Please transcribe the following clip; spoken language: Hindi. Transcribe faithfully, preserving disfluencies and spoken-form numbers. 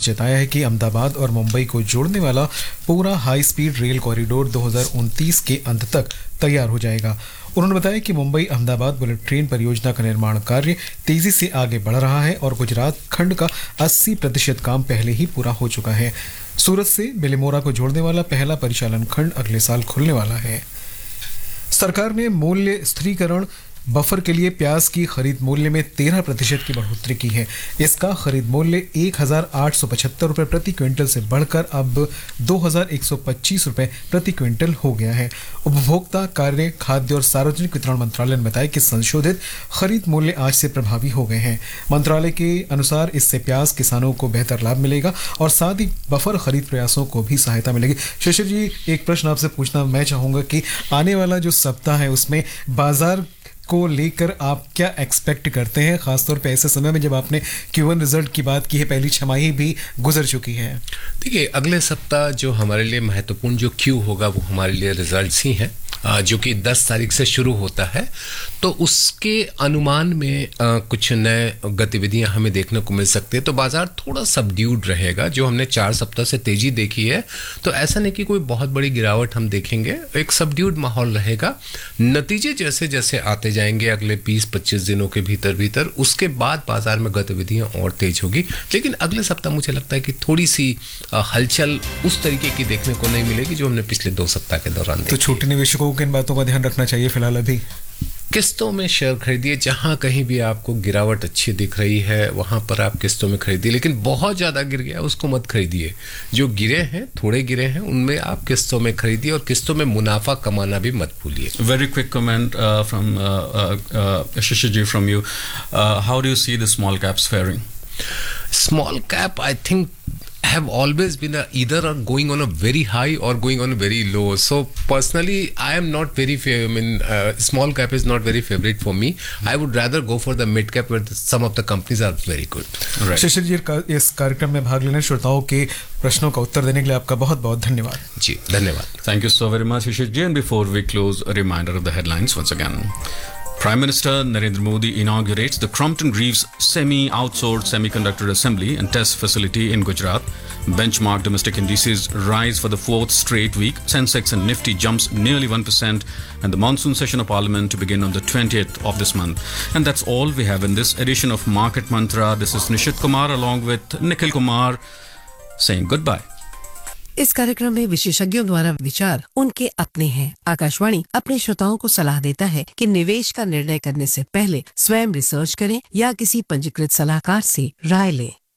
जताया है कि अहमदाबाद और मुंबई को जोड़ने वाला पूरा हाई स्पीड रेल कॉरिडोर दो हज़ार उनतीस के अंत तक तैयार हो जाएगा। उन्होंने बताया कि मुंबई अहमदाबाद बुलेट ट्रेन परियोजना का निर्माण कार्य तेजी से आगे बढ़ रहा है और गुजरात खंड का अस्सी प्रतिशत काम पहले ही पूरा हो चुका है। सूरत से बिलिमोरा को जोड़ने वाला पहला परिचालन खंड अगले साल खुलने वाला है। सरकार ने मूल्य स्थिरीकरण बफर के लिए प्याज की खरीद मूल्य में तेरह प्रतिशत की बढ़ोतरी की है। इसका खरीद मूल्य एक हजार आठ सौ पचहत्तर रुपये प्रति क्विंटल से बढ़कर अब दो हजार एक सौ पच्चीस रुपये प्रति क्विंटल हो गया है। उपभोक्ता कार्य, खाद्य और सार्वजनिक वितरण मंत्रालय ने बताया कि संशोधित खरीद मूल्य आज से प्रभावी हो गए हैं। मंत्रालय के अनुसार इससे प्याज किसानों को बेहतर लाभ मिलेगा और साथ ही बफर खरीद प्रयासों को भी सहायता मिलेगी। शिशिर जी, एक प्रश्न आपसे पूछना मैं चाहूँगा कि आने वाला जो सप्ताह है उसमें बाजार को लेकर आप क्या एक्सपेक्ट करते हैं, खासतौर पे ऐसे समय में जब आपने क्यू वन रिजल्ट की बात की है, पहली छमाही भी गुजर चुकी है। देखिए, अगले सप्ताह जो हमारे लिए महत्वपूर्ण जो क्यू होगा वो हमारे लिए रिजल्ट्स ही हैं, जो कि दस तारीख से शुरू होता है। तो उसके अनुमान में आ, कुछ नए गतिविधियां हमें देखने को मिल सकती है। तो बाजार थोड़ा सबड्यूड रहेगा। जो हमने चार सप्ताह से तेजी देखी है, तो ऐसा नहीं कि कोई बहुत बड़ी गिरावट हम देखेंगे, एक सबड्यूड माहौल रहेगा। नतीजे जैसे जैसे आते जाएंगे अगले बीस पच्चीस दिनों के भीतर भीतर, उसके बाद बाजार में गतिविधियां और तेज होगी। लेकिन अगले सप्ताह मुझे लगता है कि थोड़ी सी हलचल उस तरीके की देखने को नहीं मिलेगी जो हमने पिछले दो सप्ताह के दौरान देखी। तो छोटे निवेशकों को किन बातों का ध्यान रखना चाहिए फिलहाल? अभी किस्तों में शेयर खरीदिए। जहां कहीं भी आपको गिरावट अच्छी दिख रही है वहां पर आप किस्तों में खरीदिए, लेकिन बहुत ज्यादा गिर गया उसको मत खरीदिए। जो गिरे हैं, थोड़े गिरे हैं, उनमें आप किस्तों में खरीदिए और किस्तों में मुनाफा कमाना भी मत भूलिए। Very quick comment from Shishir ji from you, how do you see the small caps fairing? Small cap, I think, have always been a, either are going on a very high or going on a very low. So personally, I am not very. I mean, uh, small cap is not very favorite for me. I would rather go for the mid cap, where the, some of the companies are very good. Right. शिशिर जी, इस कार्यक्रम में भाग लेने, श्रोताओं के प्रश्नों का उत्तर देने के लिए आपका बहुत बहुत धन्यवाद। जी, धन्यवाद। Thank you so very much, Shishir ji. And before we close, a reminder of the headlines once again. Prime Minister Narendra Modi inaugurates the Crompton Greaves semi-outsourced semiconductor assembly and test facility in Gujarat. Benchmark domestic indices rise for the fourth straight week. Sensex and Nifty jumps nearly one percent, and the monsoon session of Parliament to begin on the twentieth of this month. And that's all we have in this edition of Market Mantra. This is Nishit Kumar along with Nikhil Kumar saying goodbye. इस कार्यक्रम में विशेषज्ञों द्वारा विचार उनके अपने हैं। आकाशवाणी अपने श्रोताओं को सलाह देता है कि निवेश का निर्णय करने से पहले स्वयं रिसर्च करें या किसी पंजीकृत सलाहकार से राय लें।